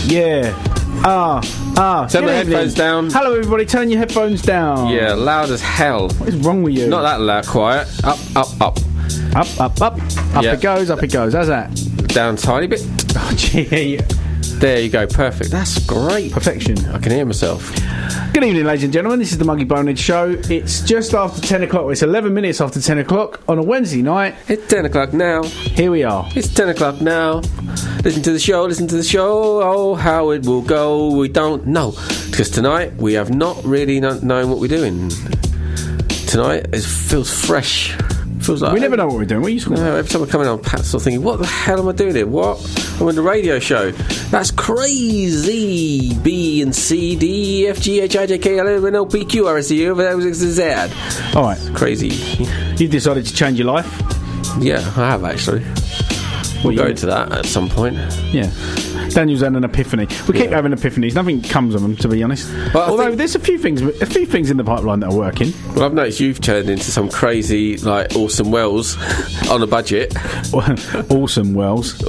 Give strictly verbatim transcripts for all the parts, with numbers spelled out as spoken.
Yeah. Ah, ah. Turn the headphones down. Hello, everybody. Turn your headphones down. Yeah, loud as hell. What is wrong with you? Not that loud, quiet. Up, up, up. Up, up, up. Up Yeah. it goes, up it goes. How's that? Down a tiny bit. Oh, gee. There you go, perfect. That's great. Perfection. I can hear myself. Good evening, ladies and gentlemen. This is the Muggy Bonehead Show. It's just after ten o'clock. Well, it's eleven minutes after ten o'clock on a Wednesday night. It's ten o'clock now. Here we are. It's ten o'clock now. Listen to the show, listen to the show. Oh, how it will go, we don't know. Because tonight, we have not really not known what we're doing. Tonight, it feels fresh. Feels like We never know what we're doing. What are you talking No, about? every time I come in, I'm pat- sort of thinking, what the hell am I doing here? What? I'm on the radio show. That's crazy. B and C, D, E, F, G, H, I, J, K, L, M, N, O, P, Q, R, S, T, U, V, W, X, Y, Z. All right. Crazy. You've decided to change your life? Yeah, I have actually. We'll What go you- into that at some point. Yeah. Daniel's had an epiphany. We keep Yeah. having epiphanies. Nothing comes of them, to be honest. Well, I Although think- there's a few things, a few things in the pipeline that are working. Well, I've noticed you've turned into some crazy, like, Orson Welles on a budget. Awesome, Wells.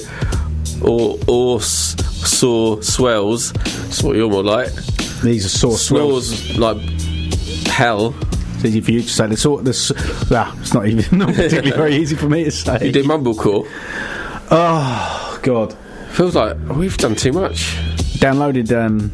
or or s- saw swells. That's what you're more like. These are sore swells. Snores like hell. It's easy for you to say. The sort, the, s- ah, it's not even not particularly very easy for me to say. You do mumblecore. Oh God! Feels like we've done too much. Downloaded um,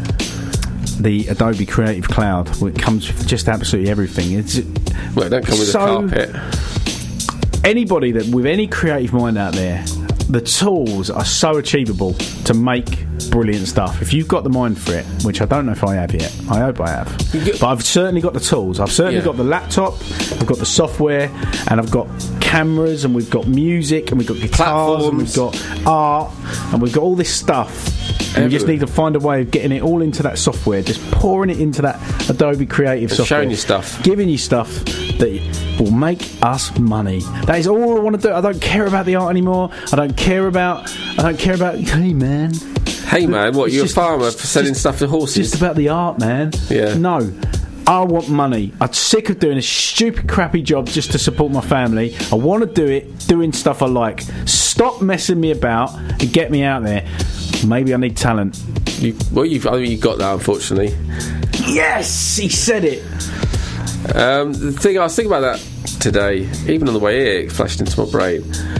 the Adobe Creative Cloud. It comes with just absolutely everything. It's Well, it don't come with So- a carpet. anybody that with any creative mind out there. The tools are so achievable to make brilliant stuff. If you've got the mind for it, which I don't know if I have yet, I hope I have. get- But I've certainly got the tools. I've certainly Yeah. got the laptop, I've got the software, and I've got cameras, and we've got music, and we've got guitars, and we've got art, and we've got all this stuff. And we just Everywhere. need to find a way of getting it all into that software, just pouring it into that Adobe Creative It's software. showing you stuff. Giving you stuff that will make us money. That is all I want to do. I don't care about the art anymore. I don't care about. I don't care about. Hey man, Hey man, what? It's You're just- a farmer it's for selling just- stuff to it's horses? just about the art, man. Yeah. No. I want money. I'm sick of doing a stupid, crappy job just to support my family. I want to do it doing stuff I like. Stop messing me about and get me out there. Maybe I need talent. You, well, you've, I mean, you got that, unfortunately. Yes, he said it. Um, the thing I was thinking about that today, even on the way here, it flashed into my brain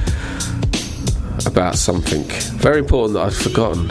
about something very important that I'd forgotten.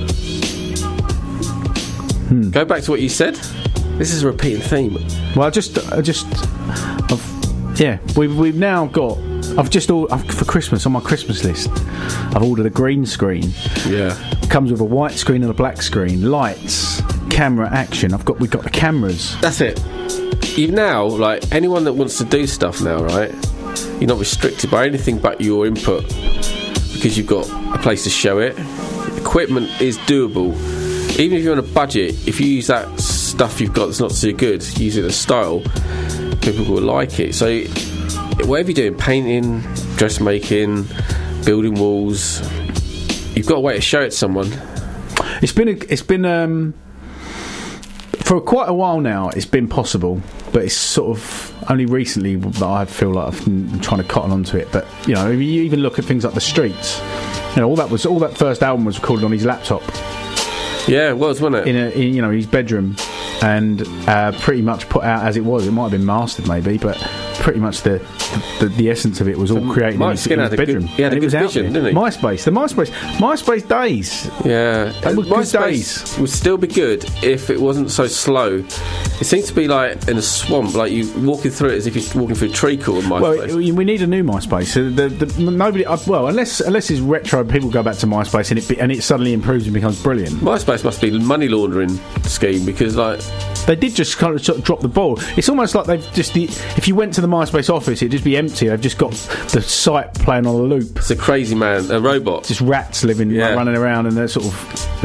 Hmm. Go back to what you said. This is a repeating theme. Well, I just, I just, I've, yeah, we've we've now got. I've just all I've, for Christmas on my Christmas list. I've ordered a green screen. Yeah. Comes with a white screen and a black screen, lights, camera, action. I've got we've got the cameras. That's it. You've now, like, anyone that wants to do stuff now, right? You're not restricted by anything but your input because you've got a place to show it. Equipment is doable. Even if you're on a budget, if you use that stuff you've got that's not so good, use it as style, people will like it. So, whatever you're doing, painting, dressmaking, building walls, you've got a way to show it to someone. It's been a, it's been um, for quite a while now. It's been possible, but it's sort of only recently that I feel like I've been trying to cotton onto it. But you know, if you even look at things like The Streets, you know, all that was all that first album was recorded on his laptop. Yeah, it was, wasn't it? in a in, you know his bedroom, and uh, pretty much put out as it was. It might have been mastered maybe, but pretty much the the, the essence of it was all So created Mike in his, Skinner in his had a good- bedroom. he had a and good it was out vision, there. didn't he? MySpace, the MySpace, MySpace days. Yeah, They were good MySpace days. would still be good if it wasn't so slow. It seems to be like in a swamp, like you walking through it as if you're walking through treacle on MySpace. Well, we need a new MySpace. So the, the, nobody, uh, well, unless unless it's retro, people go back to MySpace and it be, and it suddenly improves and becomes brilliant. MySpace must be a money laundering scheme because, like, They did just kind of sort of drop the ball. It's almost like they've just. The, if you went to the MySpace office, it'd just be empty. They've just got the site playing on a loop. it's a crazy man, a robot. Just rats living, Yeah. like, running around, and they're sort of